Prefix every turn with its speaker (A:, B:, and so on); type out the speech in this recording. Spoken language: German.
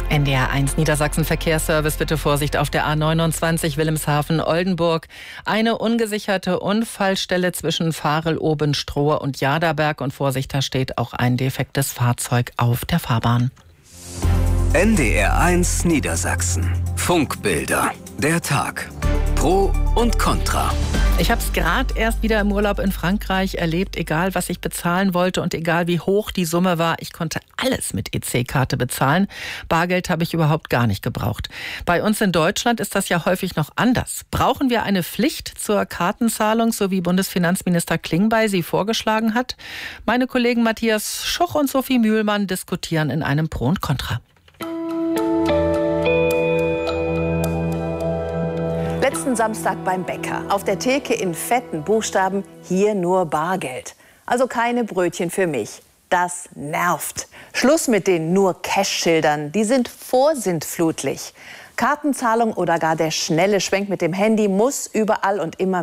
A: NDR1 Niedersachsen Verkehrsservice, bitte Vorsicht auf der A29 Wilhelmshaven-Oldenburg. Eine ungesicherte Unfallstelle zwischen Varel-Oben-Strohe und Jaderberg. Und Vorsicht, da steht auch ein defektes Fahrzeug auf der Fahrbahn.
B: NDR1 Niedersachsen. Funkbilder. Der Tag. Pro und Contra.
A: Ich habe es gerade erst wieder im Urlaub in Frankreich erlebt. Egal, was ich bezahlen wollte und egal, wie hoch die Summe war, ich konnte alles mit EC-Karte bezahlen. Bargeld habe ich überhaupt gar nicht gebraucht. Bei uns in Deutschland ist das ja häufig noch anders. Brauchen wir eine Pflicht zur Kartenzahlung, so wie Bundesfinanzminister Klingbeil sie vorgeschlagen hat? Meine Kollegen Matthias Schuch und Sophie Mühlmann diskutieren in einem Pro und Contra.
C: Letzten Samstag beim Bäcker. Auf der Theke in fetten Buchstaben: hier nur Bargeld. Also keine Brötchen für mich. Das nervt. Schluss mit den nur Cash-Schildern. Die sind vorsintflutlich. Kartenzahlung oder gar der schnelle Schwenk mit dem Handy muss überall und immer